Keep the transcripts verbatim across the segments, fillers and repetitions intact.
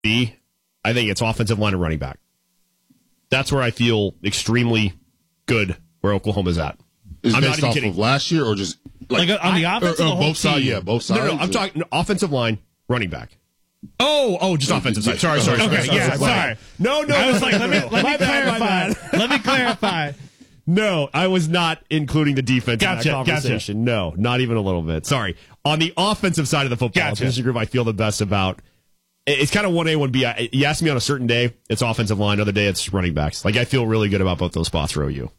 B, I think it's offensive line and running back. That's where I feel extremely good where Oklahoma's at. Is I'm based not even off kidding. Of last year or just like, like on the I, offensive or, or or the whole both sides? team? Yeah, both sides. No, no, no. I'm or? talking no, offensive line, running back. Oh, Oh, just offensive side. Sorry, sorry. okay, sorry, yeah, sorry. sorry. No, no. I was like, let me let me My bad, my clarify. bad. Let me clarify. No, I was not including the defense Gotcha, in that conversation. No, not even a little bit. Sorry. On the offensive side of the football, Gotcha. this is the group I feel the best about. It's kind of one A, one B. You ask me on a certain day, it's offensive line. Other day, it's running backs. Like, I feel really good about both those spots for O U.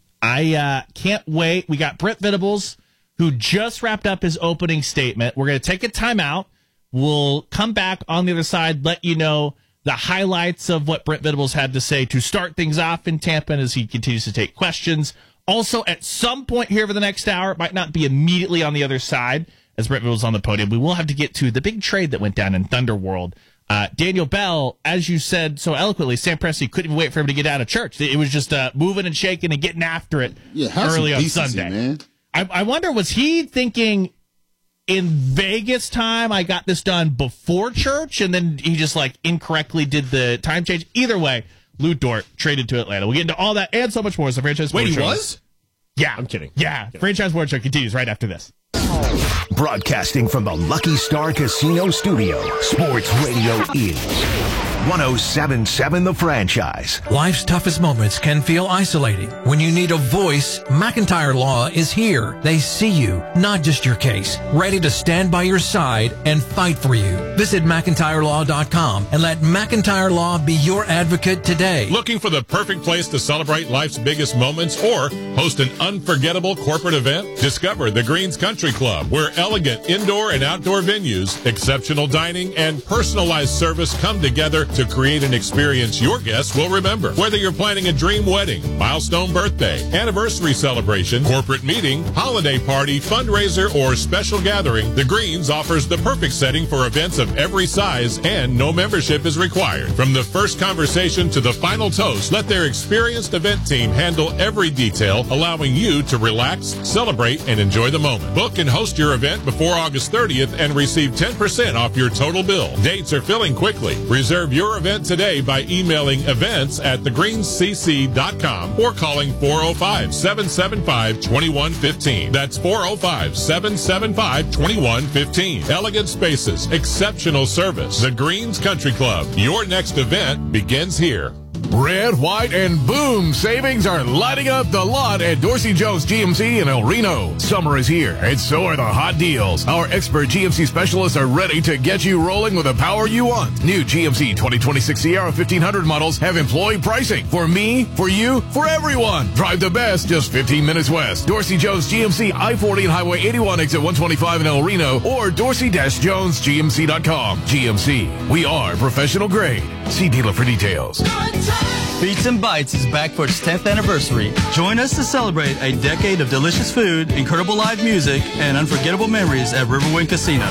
I uh, can't wait. We got Brent Venables, who just wrapped up his opening statement. We're going to take a timeout. We'll come back on the other side, let you know the highlights of what Brent Venables had to say to start things off in Tampa as he continues to take questions. Also, at some point here for the next hour, it might not be immediately on the other side as Brent Venables on the podium. We will have to get to the big trade that went down in Thunderworld. Uh, Daniel Bell, as you said so eloquently, Sam Presti couldn't even wait for him to get out of church. It was just uh, moving and shaking and getting after it yeah, have early some on decency, Sunday. Man. I, I wonder, was he thinking in Vegas time, I got this done before church, and then he just like incorrectly did the time change? Either way, Lou Dort traded to Atlanta. We'll get into all that and so much more as the Franchise Wait, Sports he Show. was? Yeah. I'm kidding. Yeah. I'm kidding. Franchise Sports Show continues right after this. Broadcasting from the Lucky Star Casino Studio, Sports Radio is one oh seven point seven The Franchise. Life's toughest moments can feel isolating. When you need a voice, McIntyre Law is here. They see you, not just your case, ready to stand by your side and fight for you. Visit McIntyre Law dot com and let McIntyre Law be your advocate today. Looking for the perfect place to celebrate life's biggest moments or host an unforgettable corporate event? Discover the Greens Country Club, where elegant indoor and outdoor venues, exceptional dining, and personalized service come together to create an experience your guests will remember. Whether you're planning a dream wedding, milestone birthday, anniversary celebration, corporate meeting, holiday party, fundraiser, or special gathering, the Greens offers the perfect setting for events of every size, and no membership is required. From the first conversation to the final toast, let their experienced event team handle every detail, allowing you to relax, celebrate, and enjoy the moment. Book and host your event before August thirtieth and receive ten percent off your total bill. Dates are filling quickly. Reserve your event today by emailing events at the greens c c dot com or calling four oh five, seven seven five, two one one five. That's four oh five, seven seven five, two one one five. Elegant spaces, exceptional service. The Greens Country Club. Your next event begins here. Red, white, and boom savings are lighting up the lot at Dorsey Jones G M C in El Reno. Summer is here, and so are the hot deals. Our expert G M C specialists are ready to get you rolling with the power you want. New G M C twenty twenty-six Sierra fifteen hundred models have employee pricing. For me, for you, for everyone. Drive the best just fifteen minutes west. Dorsey Jones G M C, I forty and Highway eighty-one, exit one twenty-five in El Reno, or dorsey dash jones g m c dot com. G M C, we are professional grade. See dealer for details. Beats and Bites is back for its tenth anniversary. Join us to celebrate a decade of delicious food, incredible live music, and unforgettable memories at Riverwind Casino.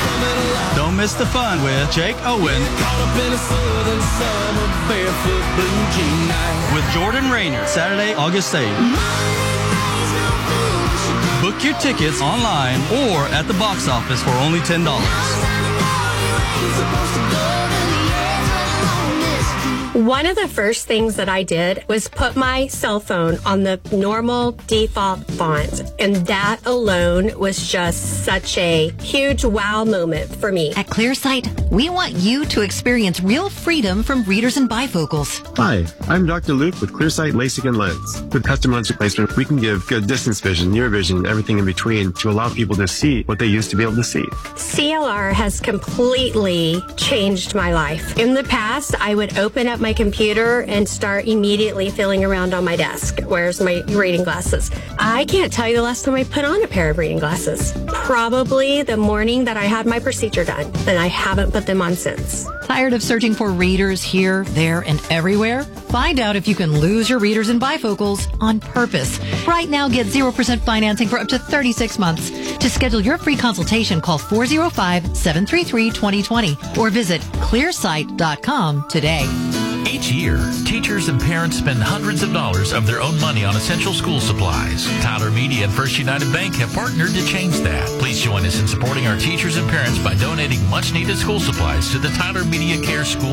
Don't miss the fun with Jake Owen, with Jordan Rayner, Saturday, August eighth. Book your tickets online or at the box office for only ten dollars. One of the first things that I did was put my cell phone on the normal default font, and that alone was just such a huge wow moment for me. At ClearSight, we want you to experience real freedom from readers and bifocals. Hi, I'm Doctor Luke with ClearSight LASIK and Lens. With custom lens replacement, we can give good distance vision, near vision, and everything in between to allow people to see what they used to be able to see. C L R has completely changed my life. In the past, I would open up my computer and start immediately feeling around on my desk. Where's my reading glasses? I can't tell you the last time I put on a pair of reading glasses. Probably the morning that I had my procedure done, and I haven't put them on since. Tired of searching for readers here, there, and everywhere? Find out if you can lose your readers and bifocals on purpose. Right now, get zero percent financing for up to thirty-six months. To schedule your free consultation, call four oh five, seven three three, two oh two oh or visit clearsight dot com today. Each year, teachers and parents spend hundreds of dollars of their own money on essential school supplies. Tyler Media and First United Bank have partnered to change that. Please join us in supporting our teachers and parents by donating much-needed school supplies to the Tyler Media Care School